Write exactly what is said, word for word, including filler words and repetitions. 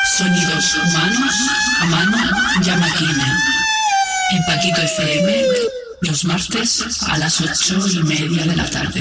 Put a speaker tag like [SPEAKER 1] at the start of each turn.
[SPEAKER 1] Sonidos humanos a mano y a máquina. En Paquito F M, los martes a las ocho y media de la tarde.